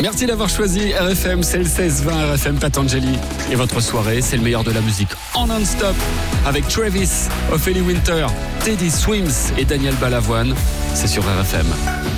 Merci d'avoir choisi RFM, c'est le 16-20 RFM Patangeli. Et votre soirée, c'est le meilleur de la musique en non-stop avec Travis, Ophélie Winter, Teddy Swims et Daniel Balavoine. C'est sur RFM.